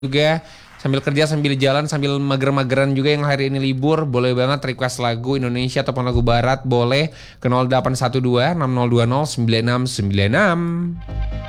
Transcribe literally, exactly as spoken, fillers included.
juga sambil kerja, sambil jalan, sambil mager-mageran juga yang hari ini libur, boleh banget request lagu Indonesia ataupun lagu barat, boleh ke nol delapan satu dua enam nol dua nol sembilan enam sembilan enam.